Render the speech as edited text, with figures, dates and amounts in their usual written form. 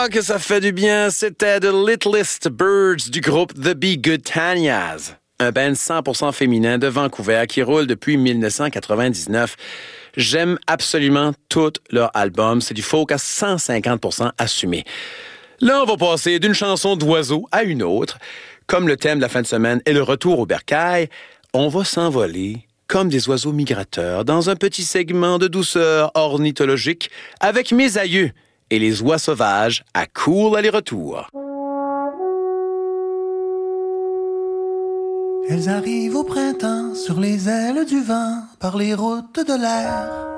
que ça fait du bien, c'était The Littlest Birds du groupe The Be Good Tanyas, un band 100% féminin de Vancouver qui roule depuis 1999. J'aime absolument tous leurs albums, c'est du folk à 150% assumé. Là, on va passer d'une chanson d'oiseau à une autre. Comme le thème de la fin de semaine est le retour au bercail, on va s'envoler comme des oiseaux migrateurs dans un petit segment de douceur ornithologique avec mes aïeux et les oies sauvages à court aller-retour. Elles arrivent au printemps sur les ailes du vent par les routes de l'air.